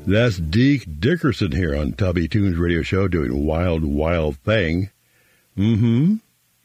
That's Deke Dickerson here on Tubby Tunes Radio Show doing Wild, Wild Thing. And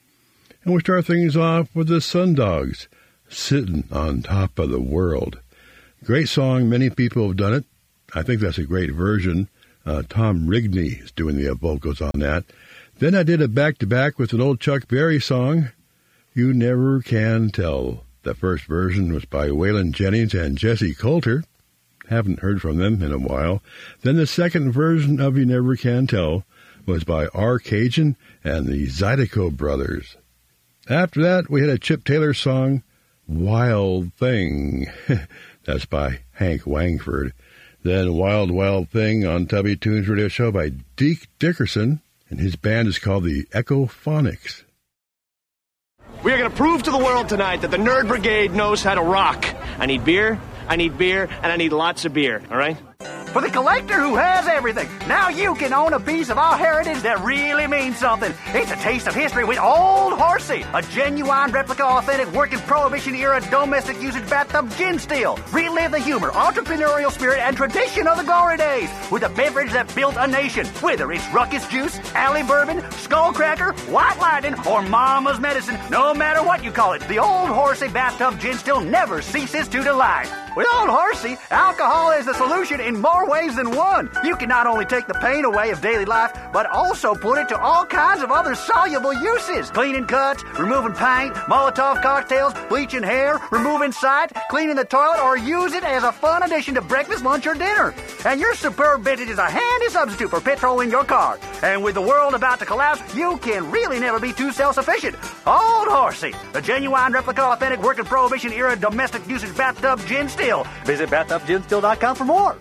we start things off with the Sundogs, Sitting on Top of the World. Great song. Many people have done it. I think that's a great version. Tom Rigney is doing the vocals on that. Then I did a back-to-back with an old Chuck Berry song, You Never Can Tell. The first version was by Waylon Jennings and Jesse Coulter. Haven't heard from them in a while. Then the second version of You Never Can Tell was by R. Cajun and the Zydeco Brothers. After that, we had a Chip Taylor song, Wild Thing. That's by Hank Wangford. Then Wild, Wild Thing on Tubby Tunes Radio Show by Deke Dickerson, and his band is called the Echophonics. We are going to prove to the world tonight that the Nerd Brigade knows how to rock. I need beer, and I need lots of beer, all right? For the collector who has everything, now you can own a piece of our heritage that really means something. It's a taste of history with Old Horsey, a genuine replica, authentic, working Prohibition-era domestic usage bathtub gin still. Relive the humor, entrepreneurial spirit, and tradition of the glory days with a beverage that built a nation. Whether it's Ruckus Juice, Alley Bourbon, Skullcracker, White Lightning, or Mama's Medicine, no matter what you call it, the Old Horsey bathtub gin still never ceases to delight. With Old Horsey, alcohol is the solution in more ways than one. You can not only take the pain away of daily life, but also put it to all kinds of other soluble uses. Cleaning cuts, removing paint, Molotov cocktails, bleaching hair, removing sight, cleaning the toilet, or use it as a fun addition to breakfast, lunch, or dinner. And your superb vintage is a handy substitute for petrol in your car. And with the world about to collapse, you can really never be too self-sufficient. Old Horsey, the genuine replica, authentic, working Prohibition-era domestic usage bathtub gin still. Visit bathtubginstill.com for more.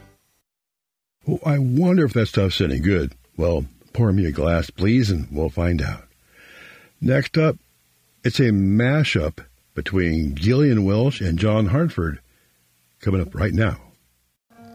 Oh, I wonder if that stuff's any good. Well, pour me a glass, please, and we'll find out. Next up, it's a mashup between Gillian Welch and John Hartford, coming up right now.